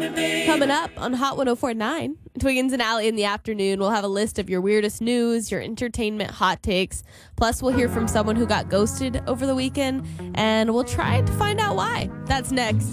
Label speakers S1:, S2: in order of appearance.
S1: Coming up on Hot 104.9, Twiggins and Allie in the afternoon, we'll have a list of your weirdest news, your entertainment hot takes. Plus, we'll hear from someone who got ghosted over the weekend, and we'll try to find out why. That's next.